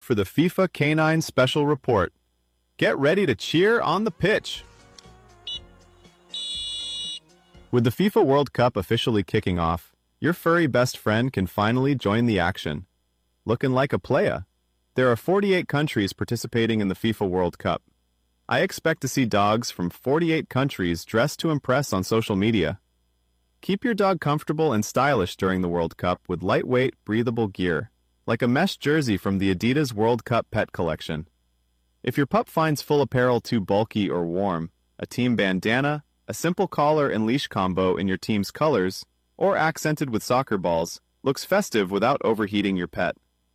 for the FIFA Canine Special Report. Get ready to cheer on the pitch. With the FIFA World Cup officially kicking off, your furry best friend can finally join the action. Looking like a playa. There are 48 countries participating in the FIFA World Cup. I expect to see dogs from 48 countries dressed to impress on social media. Keep your dog comfortable and stylish during the World Cup with lightweight, breathable gear, like a mesh jersey from the Adidas World Cup Pet Collection. If your pup finds full apparel too bulky or warm, a team bandana, a simple collar and leash combo in your team's colors, or accented with soccer balls, looks festive without overheating your pet.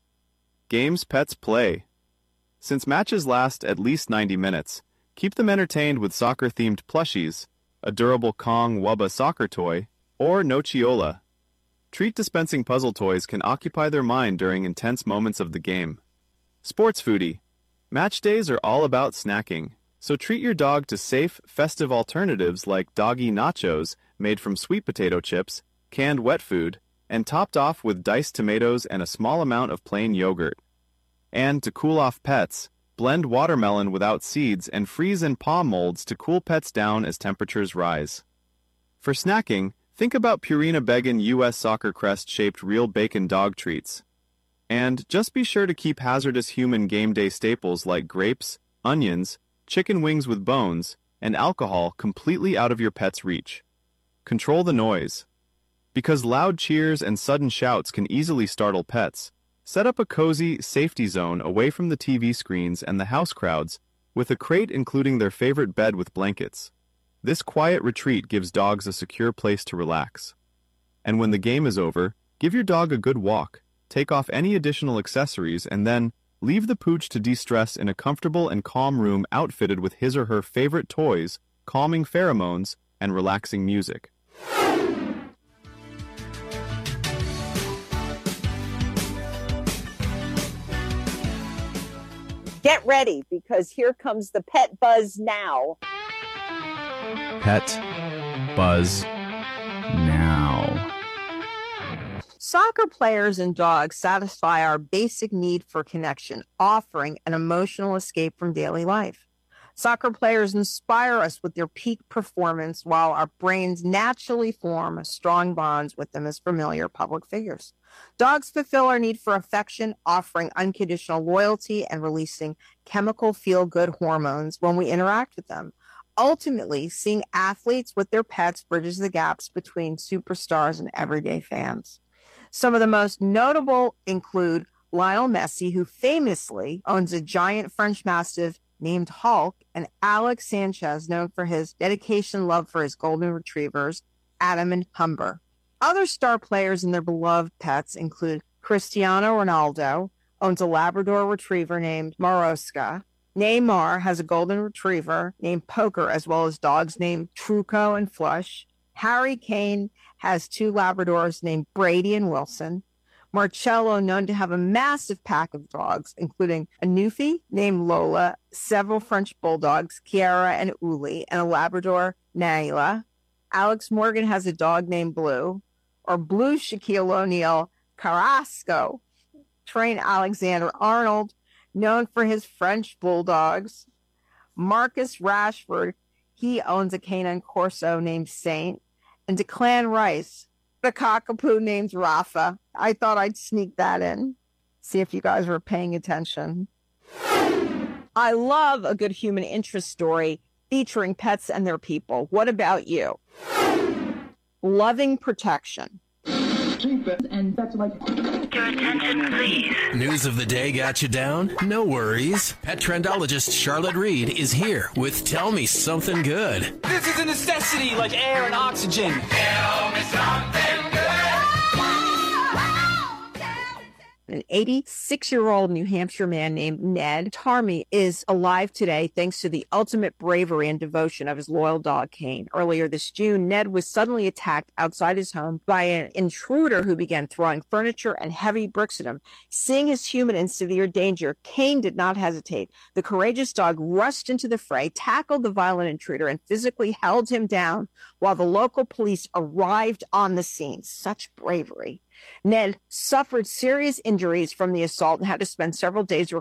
Games pets play. Since matches last at least 90 minutes, keep them entertained with soccer-themed plushies, a durable Kong Wubba soccer toy, or Nochiola. Treat dispensing puzzle toys can occupy their mind during intense moments of the game. Sports foodie. Match days are all about snacking, so treat your dog to safe, festive alternatives like doggy nachos made from sweet potato chips, canned wet food, and topped off with diced tomatoes and a small amount of plain yogurt. And to cool off pets, blend watermelon without seeds and freeze in palm molds to cool pets down as temperatures rise. For snacking, think about Purina Beggin' U.S. Soccer Crest-shaped real bacon dog treats. And just be sure to keep hazardous human game day staples like grapes, onions, chicken wings with bones, and alcohol completely out of your pet's reach. Control the noise. Because loud cheers and sudden shouts can easily startle pets, set up a cozy, safety zone away from the TV screens and the house crowds, with a crate including their favorite bed with blankets. This quiet retreat gives dogs a secure place to relax. And when the game is over, give your dog a good walk, take off any additional accessories, and then leave the pooch to de-stress in a comfortable and calm room outfitted with his or her favorite toys, calming pheromones, and relaxing music. Get ready, because here comes the Pet Buzz Now. Pet Buzz Now. Soccer players and dogs satisfy our basic need for connection, offering an emotional escape from daily life. Soccer players inspire us with their peak performance, while our brains naturally form strong bonds with them as familiar public figures. Dogs fulfill our need for affection, offering unconditional loyalty and releasing chemical feel-good hormones when we interact with them. Ultimately, seeing athletes with their pets bridges the gaps between superstars and everyday fans. Some of the most notable include Lionel Messi, who famously owns a giant French Mastiff named Hulk, and Alex Sanchez, known for his dedication and love for his golden retrievers, Adam and Humber. Other star players and their beloved pets include Cristiano Ronaldo, owns a Labrador retriever named Maroska. Neymar has a golden retriever named Poker, as well as dogs named Truco and Flush. Harry Kane has two Labradors named Brady and Wilson. Marcello, known to have a massive pack of dogs, including a Newfie named Lola, several French bulldogs, Kiara and Uli, and a Labrador, Naila. Alex Morgan has a dog named Blue, or Blue Shaquille O'Neal Carrasco. Trent Alexander-Arnold, known for his French bulldogs. Marcus Rashford, he owns a canine corso named Saint. And Declan Rice, the cockapoo named Rafa. I thought I'd sneak that in. See if you guys were paying attention. I love a good human interest story featuring pets and their people. What about you? Loving protection. Your attention, please. News of the day got you down? No worries. Pet trendologist Charlotte Reed is here with Tell Me Something Good. This is a necessity like air and oxygen. Tell me something good. An 86-year-old New Hampshire man named Ned Tarmy is alive today thanks to the ultimate bravery and devotion of his loyal dog, Kane. Earlier this June, Ned was suddenly attacked outside his home by an intruder who began throwing furniture and heavy bricks at him. Seeing his human in severe danger, Kane did not hesitate. The courageous dog rushed into the fray, tackled the violent intruder, and physically held him down while the local police arrived on the scene. Such bravery. Ned suffered serious injuries from the assault and had to spend several days